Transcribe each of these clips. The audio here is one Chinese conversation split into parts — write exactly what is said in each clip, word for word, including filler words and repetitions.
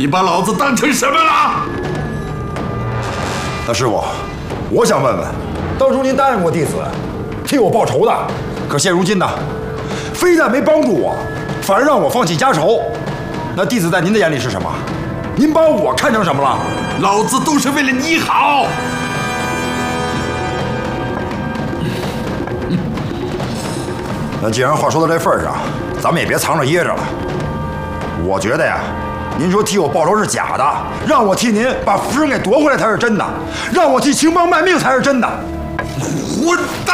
你把老子当成什么了？ 大师傅，我想问问，当初您答应过弟子替我报仇的，可现如今呢，非但没帮助我，反而让我放弃家仇。那弟子在您的眼里是什么？您把我看成什么了？ 老子都是为了你好。 那既然话说到这份上，咱们也别藏着掖着了。我觉得呀，您说替我报仇是假的，让我替您把夫人给夺回来才是真的，让我替秦邦卖命才是真的。 混蛋！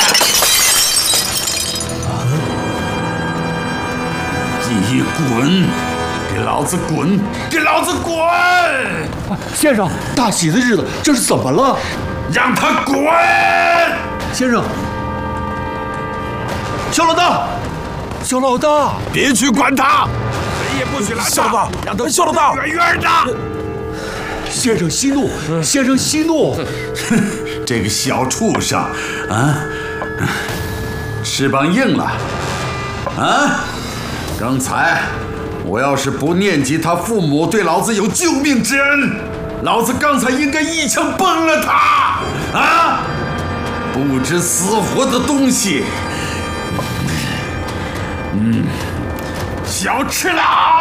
你滚！给老子滚！给老子滚！ 先生，大喜的日子，这是怎么了？ 让他滚！ 先生，小老大，小老大， 别去管他，谁也不许拦他。 小老大， 让他小老大， 远远的。 先生息怒，先生息怒。 这个小畜生，啊，翅膀硬了，啊！刚才我要是不念及他父母对老子有救命之恩，老子刚才应该一枪崩了他！啊！不知死活的东西！嗯，小赤佬！